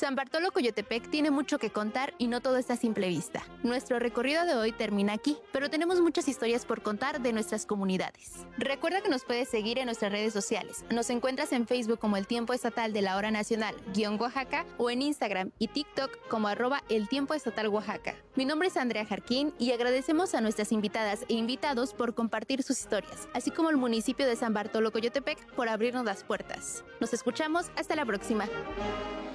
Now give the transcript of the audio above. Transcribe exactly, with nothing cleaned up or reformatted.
San Bartolo Coyotepec tiene mucho que contar y no todo está a simple vista. Nuestro recorrido de hoy termina aquí, pero tenemos muchas historias por contar de nuestras comunidades. Recuerda que nos puedes seguir en nuestras redes sociales. Nos encuentras en Facebook como El Tiempo Estatal de la Hora Nacional, guión Oaxaca, o en Instagram y TikTok como arroba El Tiempo Estatal Oaxaca. Mi nombre es Andrea Jarquín y agradecemos a nuestras invitadas e invitados por compartir sus historias, así como el municipio de San Bartolo Coyotepec por abrirnos las puertas. Nos escuchamos, hasta la próxima.